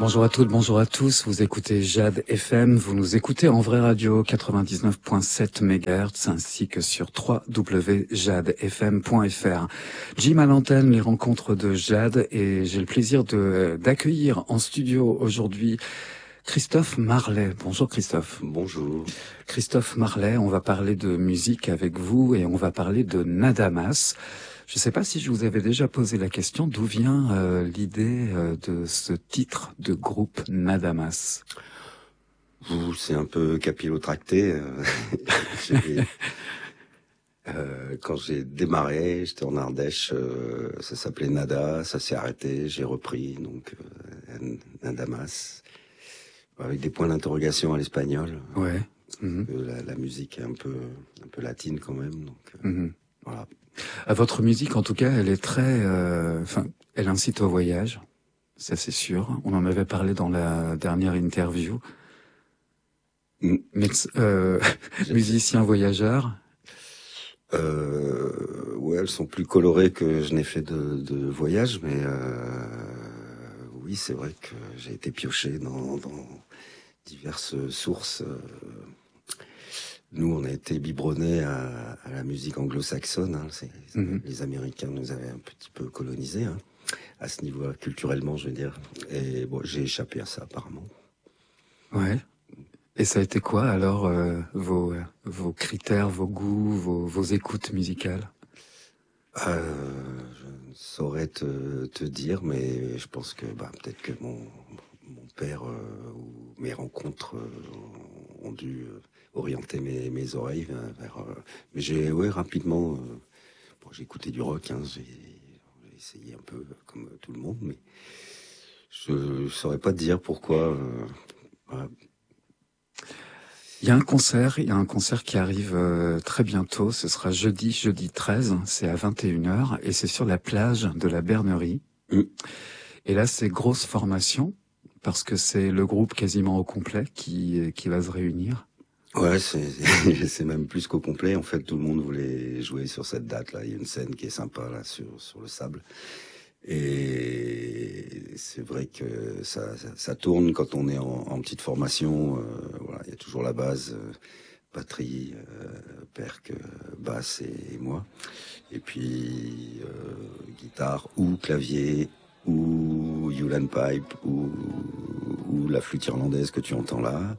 Bonjour à toutes, bonjour à tous. Vous écoutez Jade FM. Vous nous écoutez en vraie radio 99.7 MHz ainsi que sur www.jadefm.fr. Jim à l'antenne, les rencontres de Jade, et j'ai le plaisir d'accueillir en studio aujourd'hui Christophe Marlet. Bonjour Christophe. Bonjour. Christophe Marlet, on va parler de musique avec vous et on va parler de Nadamas. Je ne sais pas si je vous avais déjà posé la question, d'où vient l'idée de ce titre de groupe Nadamas? C'est un peu capillotracté. Quand j'ai démarré, j'étais en Ardèche, ça s'appelait Nada, ça s'est arrêté, j'ai repris, donc Nadamas, avec des points d'interrogation à l'espagnol. Ouais. La musique est un peu latine quand même, donc voilà. Votre musique, en tout cas, elle est très, elle incite au voyage, ça c'est sûr. On en avait parlé dans la dernière interview. Musicien voyageur. Ouais, elles sont plus colorées que je n'ai fait de voyage, mais oui, c'est vrai que j'ai été pioché dans diverses sources. Nous, on a été biberonnés à la musique anglo-saxonne. Hein. Les Américains nous avaient un petit peu colonisés, hein, à ce niveau-là, culturellement, je veux dire. Et bon, j'ai échappé à ça, apparemment. Ouais. Et ça a été quoi, alors, vos critères, vos goûts, vos écoutes musicales? Je ne saurais te dire, mais je pense que peut-être que mon père ou mes rencontres ont dû orienter mes oreilles vers. Mais j'ai rapidement. J'ai écouté du rock, hein, j'ai essayé un peu comme tout le monde, mais je saurais pas te dire pourquoi. Voilà. Il y a un concert qui arrive très bientôt, ce sera jeudi 13, c'est à 21h, et c'est sur la plage de la Bernerie. Et là, c'est grosse formation, parce que c'est le groupe quasiment au complet qui va se réunir. Ouais, c'est même plus qu'au complet. En fait, tout le monde voulait jouer sur cette date-là. Il y a une scène qui est sympa là sur le sable. Et c'est vrai que ça tourne quand on est en petite formation. Voilà, il y a toujours la base, batterie, perc, basse et moi. Et puis guitare ou clavier ou Ulan pipe ou la flûte irlandaise que tu entends là.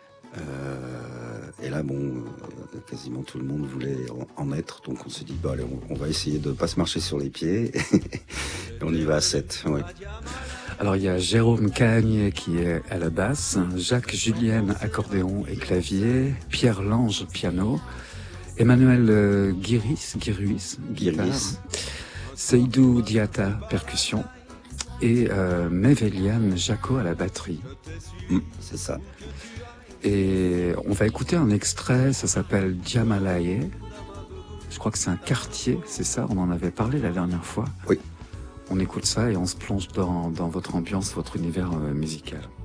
Et là, quasiment tout le monde voulait en être, donc on s'est dit, allez, on va essayer de pas se marcher sur les pieds, et on y va à 7. Ouais. Alors il y a Jérôme Cahagnier qui est à la basse, Jacques Julienne accordéon et clavier, Pierre Lange piano, Emmanuel Guiris, guitare, Seydou Diata percussion et Mevelian Jaco à la batterie. C'est ça. Et on va écouter un extrait, ça s'appelle Diamalaye. Je crois que c'est un quartier, c'est ça? On en avait parlé la dernière fois. Oui. On écoute ça et on se plonge dans votre ambiance, votre univers musical.